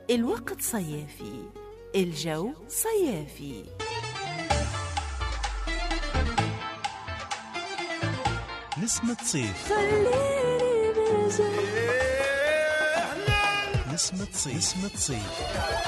الوقت صيافي، الجو صيافي. نسمة صيف، نسمة صيف، نسمة صيف.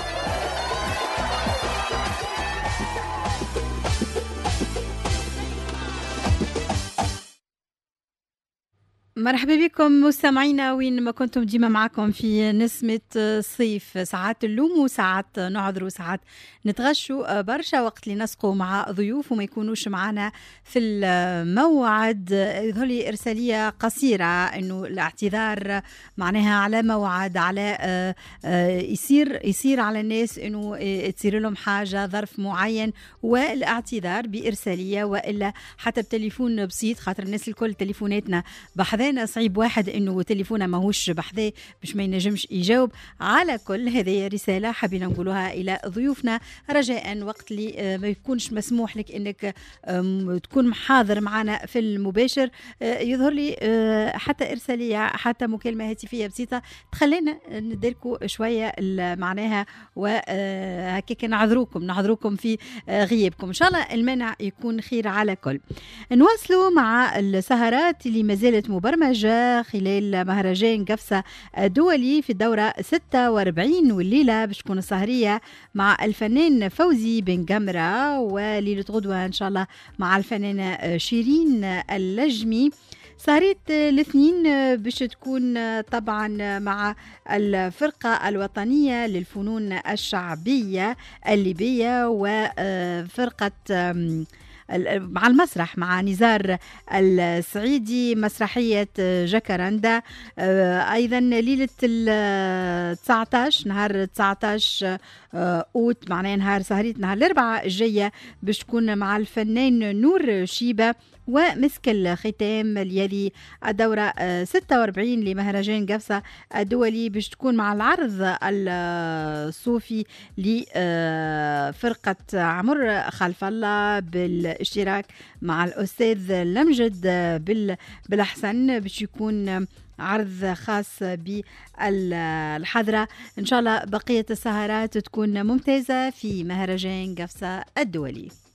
مرحبا بكم مستمعينا وين ما كنتم، ديما معكم في نسمة صيف. ساعات اللوم وساعات نعذر وساعات نتغشوا برشا وقت اللي نسقوا مع ضيوف وما يكونوش معنا في الموعد. يظهر لي إرسالية قصيرة إنه الاعتذار معناها على موعد، على يصير على الناس إنه تصير لهم حاجة ظرف معين والاعتذار بإرسالية، وإلا حتى بتليفون بسيط، خاطر الناس الكل تليفوناتنا بحذانا صعيب واحد انه تليفونه ماهوش بحذاه باش ما ينجمش يجاوب. على كل هذه رساله حبينا نقولها الى ضيوفنا، رجاء وقت اللي ما يكونش مسموح لك انك تكون حاضر معنا في المباشر، يظهر لي حتى ارساليه حتى مكالمه هاتفيه بسيطه تخلينا نديركوا شويه معناها، وهكاك نعذروكم في غيابكم. ان شاء الله المنع يكون خير على كل. نواصلوا مع السهرات اللي ما زالت مبرمجة خلال مهرجان قفصة الدولي في الدورة 46، والليلة باش تكون السهرية مع الفنان فوزي بن قمرة، وليلة غدوة إن شاء الله مع الفنانة شيرين اللجمي. سهرية الاثنين باش تكون طبعا مع الفرقة الوطنية للفنون الشعبية الليبية، وفرقة مع المسرح مع نزار السعيدي مسرحية جاكاراندا. أيضا ليلة 19 نهار 19 أوت معناه نهار سهرية نهار الأربعاء الجاية باش تكون مع الفنان نور شيبة، ومسك الختام لهذه الدورة 46 لمهرجان قفصة الدولي باش تكون مع العرض الصوفي لفرقة عمر خلف الله بالاشتراك مع الأستاذ لمجد بالأحسن، باش يكون عرض خاص بالحضرة. إن شاء الله بقية السهرات تكون ممتازة في مهرجان قفصة الدولي.